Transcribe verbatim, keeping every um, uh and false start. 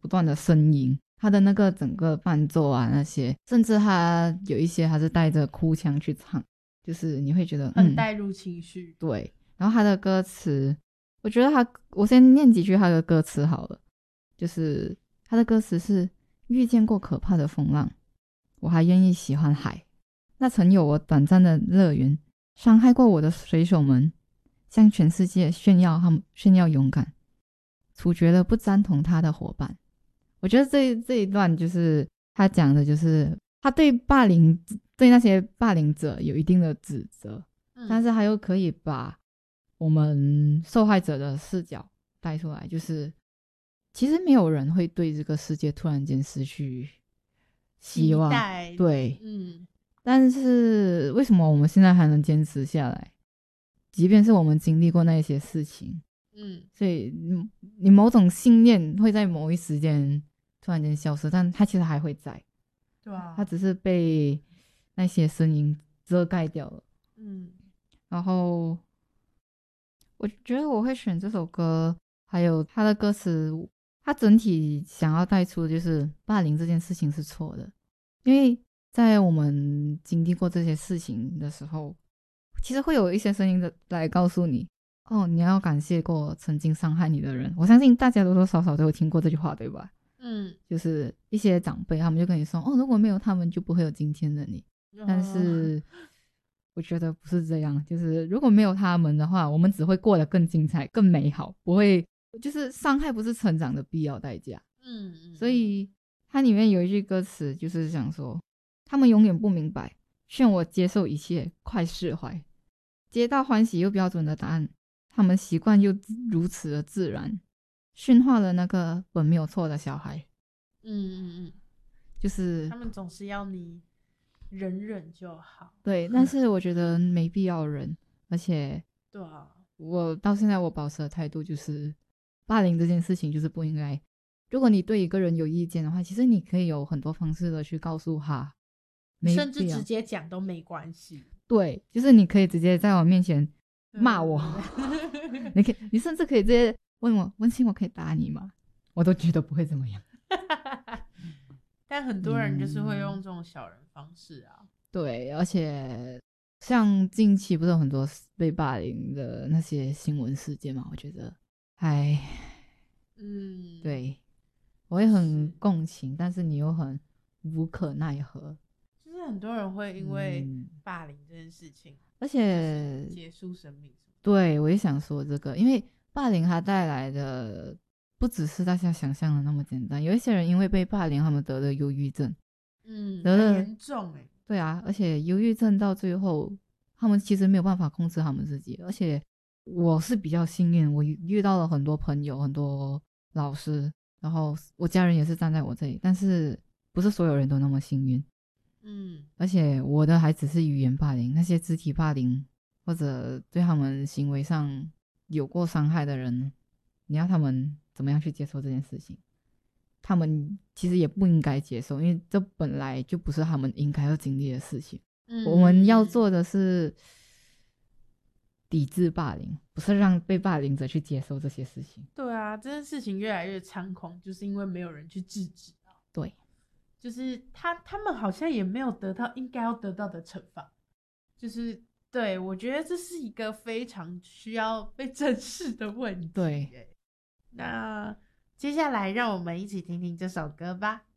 不断的呻吟，他的那个整个伴奏啊那些，甚至他有一些他是带着哭腔去唱，就是你会觉得很带入情绪、 嗯、对。然后他的歌词，我觉得他，我先念几句他的歌词好了，就是他的歌词是遇见过可怕的风浪，我还愿意喜欢海，那曾有我短暂的乐园，伤害过我的水手们向全世界炫耀他们炫耀勇敢，处决了不赞同他的伙伴。我觉得这这一段就是他讲的，就是他对霸凌对那些霸凌者有一定的指责、嗯、但是他又可以把我们受害者的视角带出来，就是其实没有人会对这个世界突然间失去希望，对，嗯，但是为什么我们现在还能坚持下来，即便是我们经历过那些事情，嗯，所以你某种信念会在某一时间突然间消失，但它其实还会在， 对啊， 它只是被那些声音遮盖掉了，嗯，然后我觉得我会选这首歌，还有它的歌词，它整体想要带出就是霸凌这件事情是错的，因为在我们经历过这些事情的时候，其实会有一些声音的来告诉你，哦，你要感谢过曾经伤害你的人。我相信大家多多少少都有听过这句话，对吧？嗯，就是一些长辈他们就跟你说，哦，如果没有他们就不会有今天的你。但是我觉得不是这样，就是如果没有他们的话，我们只会过得更精彩更美好，不会，就是伤害不是成长的必要代价。嗯嗯，所以它里面有一句歌词就是想说，他们永远不明白，劝我接受一切，快释怀，皆大欢喜又标准的答案，他们习惯又如此的自然，驯化了那个本没有错的小孩。嗯嗯嗯，就是他们总是要你忍忍就好。 对，但是我觉得没必要忍，而且对啊， 我到现在我保持的态度就是霸凌这件事情就是不应该，如果你对一个人有意见的话，其实你可以有很多方式的去告诉他， 甚至直接讲都没关系。 对，就是你可以直接在我面前骂我你可以，你甚至可以直接问我，文清我可以打你吗？我都觉得不会怎么样但很多人就是会用这种小人方式啊、嗯、 对，而且像近期不是有很多被霸凌的那些新闻事件嘛，我觉得唉，嗯，对，我也很共情，但是你又很无可奈何， 就是很多人会因为霸凌这件事情、嗯、 而且结束生命。 对，我也想说这个，因为霸凌它带来的不只是大家想象的那么简单，有一些人因为被霸凌他们得了忧郁症， 嗯，得了很严重欸。 对啊，而且忧郁症到最后他们其实没有办法控制他们自己，而且我是比较幸运，我遇到了很多朋友很多老师，然后我家人也是站在我这里，但是不是所有人都那么幸运。嗯，而且我的还只是语言霸凌，那些肢体霸凌或者对他们行为上有过伤害的人，你要他们怎么样去接受这件事情？他们其实也不应该接受，因为这本来就不是他们应该要经历的事情。嗯，我们要做的是抵制霸凌，不是让被霸凌者去接受这些事情。 对啊，这件事情越来越猖狂，就是因为没有人去制止。 对， 就是他他们好像也没有得到应该要得到的惩罚，就是对，我觉得这是一个非常需要被正视的问题。 对， 那接下来让我们一起听听这首歌吧。